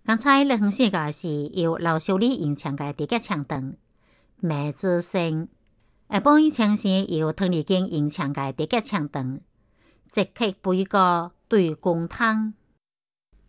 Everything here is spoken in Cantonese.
刚才你分享嘅是由老小李演唱嘅第一唱段《梅之声》，下半场是由滕丽娟演唱嘅第一唱段《即刻背歌对公汤》。